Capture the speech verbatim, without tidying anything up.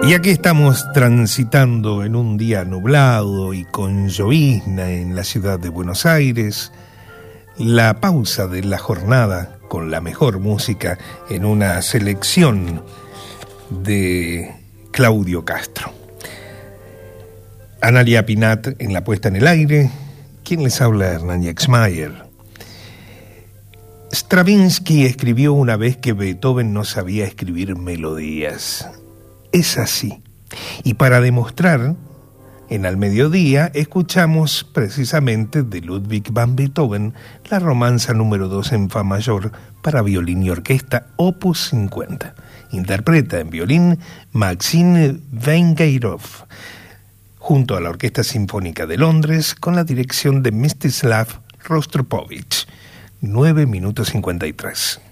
Y aquí estamos transitando en un día nublado y con llovizna en la ciudad de Buenos Aires. La pausa de la jornada con la mejor música en una selección de Claudio Castro. Analia Pinat en la puesta en el aire. ¿Quién les habla? Hernán Exmayer. Stravinsky escribió una vez que Beethoven no sabía escribir melodías. Es así. Y para demostrar, en Al Mediodía escuchamos precisamente de Ludwig van Beethoven la romanza número dos en fa mayor para violín y orquesta, opus cincuenta. Interpreta en violín Maxim Vengerov, junto a la Orquesta Sinfónica de Londres con la dirección de Mstislav Rostropovich. nueve minutos cincuenta y tres.